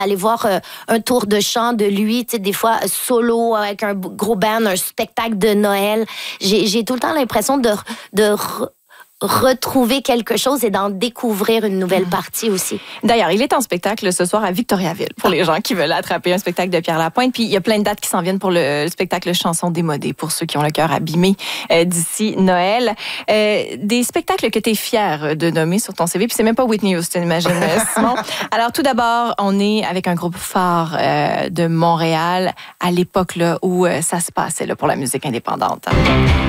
aller voir un tour de chant de lui, tu sais, des fois solo avec un gros band, un spectacle de Noël. J'ai tout le temps l'impression de retrouver quelque chose et d'en découvrir une nouvelle partie aussi. D'ailleurs, il est en spectacle ce soir à Victoriaville pour les gens qui veulent attraper un spectacle de Pierre Lapointe. Puis il y a plein de dates qui s'en viennent pour le spectacle Chansons démodées pour ceux qui ont le cœur abîmé d'ici Noël. Des spectacles que tu es fier de nommer sur ton CV. Puis c'est même pas Whitney Houston, imagine, Simon. Alors tout d'abord, on est avec un groupe phare de Montréal à l'époque là, où ça se passait là, pour la musique indépendante.